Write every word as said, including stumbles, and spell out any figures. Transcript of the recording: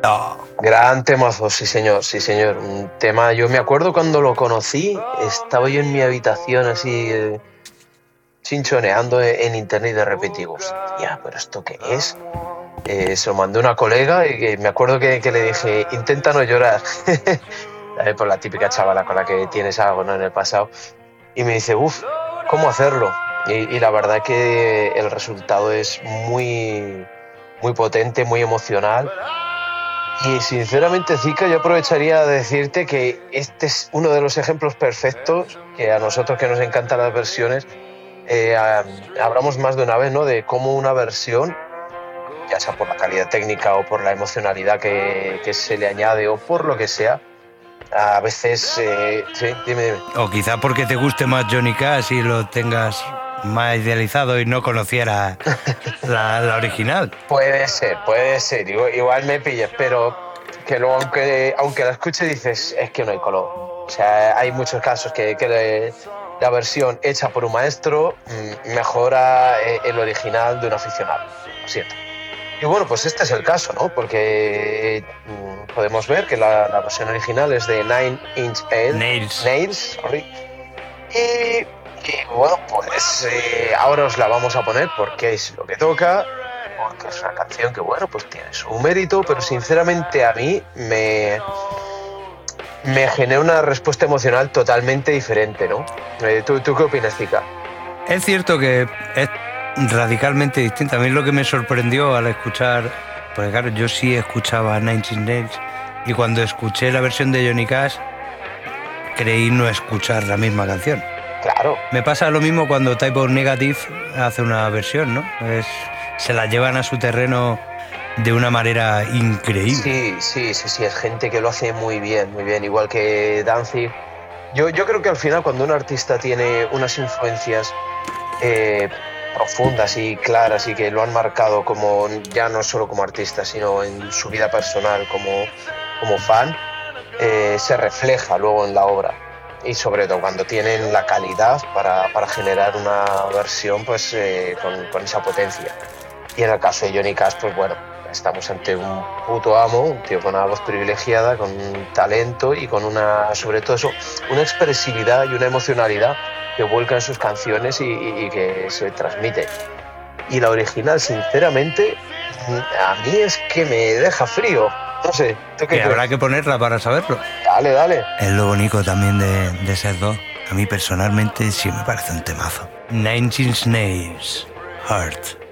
Oh. Gran temazo, sí señor, sí señor. Un tema, yo me acuerdo cuando lo conocí, estaba yo en mi habitación así eh, chinchoneando en internet y de repente digo, hostia, ¿pero esto qué es? Eh, se lo mandé a una colega y que me acuerdo que, que le dije, intenta no llorar. Por la típica chavala con la que tienes algo, ¿no?, en el pasado. Y me dice, uff, ¿cómo hacerlo? Y, y la verdad que el resultado es muy, muy potente, muy emocional. Y sinceramente, Zika, yo aprovecharía de decirte que este es uno de los ejemplos perfectos que a nosotros que nos encantan las versiones, eh, hablamos más de una vez, ¿no?, de cómo una versión, ya sea por la calidad técnica o por la emocionalidad que, que se le añade o por lo que sea, a veces... Eh, sí, dime, dime. O quizá porque te guste más Johnny Cash y lo tengas más idealizado y no conociera la, la original. Puede ser, puede ser. Igual, igual me pilles, pero que luego, aunque, aunque la escuche, dices, es que no hay color. O sea, hay muchos casos que, que le, la versión hecha por un maestro mmm, mejora el original de un aficionado. Lo siento. Y bueno, pues este es el caso, ¿no? Porque mmm, podemos ver que la, la versión original es de Nine Inch Nails. Nails, sorry. Y, y bueno, pues eh, ahora os la vamos a poner porque es lo que toca, porque es una canción que, bueno, pues tiene su mérito, pero sinceramente a mí me, me genera una respuesta emocional totalmente diferente, ¿no? Eh, ¿tú, ¿Tú qué opinas, Zika? Es cierto que es radicalmente distinta. A mí lo que me sorprendió al escuchar, porque claro, yo sí escuchaba Nine Inch Nails y cuando escuché la versión de Johnny Cash creí no escuchar la misma canción. Claro. Me pasa lo mismo cuando Type O Negative hace una versión, ¿no? Es, se la llevan a su terreno de una manera increíble. Sí, sí, sí, sí, es gente que lo hace muy bien, muy bien, igual que Danzig. Yo, yo creo que al final cuando un artista tiene unas influencias eh, profundas y claras y que lo han marcado como ya no solo como artista, sino en su vida personal como, como fan, eh, se refleja luego en la obra. Y sobre todo cuando tienen la calidad para, para generar una versión pues eh, con, con esa potencia. Y en el caso de Johnny Cash, pues bueno, estamos ante un puto amo, un tío con una voz privilegiada, con un talento y con una, sobre todo eso, una expresividad y una emocionalidad que vuelca en sus canciones y, y, y que se transmite. Y la original, sinceramente, a mí es que me deja frío. No sé, ¿tú qué que habrá que ponerla para saberlo. Dale, dale. Es lo bonito también de, de esos dos. A mí personalmente sí me parece un temazo. Nine Inch Nails, Heart.